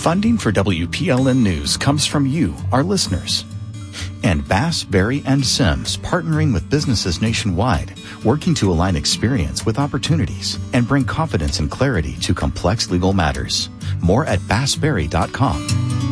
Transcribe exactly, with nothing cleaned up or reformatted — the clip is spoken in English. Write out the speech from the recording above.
Funding for W P L N News comes from you, our listeners. And Bass, Berry, and Sims, partnering with businesses nationwide, working to align experience with opportunities and bring confidence and clarity to complex legal matters. More at bass berry dot com.